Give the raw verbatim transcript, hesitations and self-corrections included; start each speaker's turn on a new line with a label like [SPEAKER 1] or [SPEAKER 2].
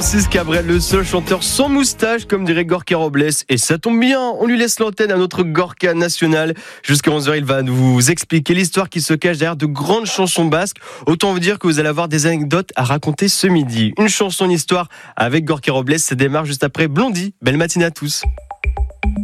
[SPEAKER 1] Francis Cabrel, le seul chanteur sans moustache, comme dirait Gorka Robles. Et ça tombe bien, on lui laisse l'antenne à notre Gorka national. Jusqu'à onze heures, il va nous expliquer l'histoire qui se cache derrière de grandes chansons basques. Autant vous dire que vous allez avoir des anecdotes à raconter ce midi. Une chanson, une histoire avec Gorka Robles, ça démarre juste après Blondie. Belle matinée à tous.